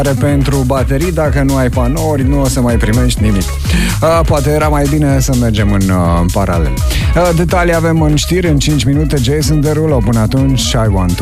pentru baterii. Dacă nu ai panouri, nu o să mai primești nimic. Poate era mai bine să mergem în paralel. Detalii avem în știri în 5 minute. Jason Derulo. Până atunci, I Want to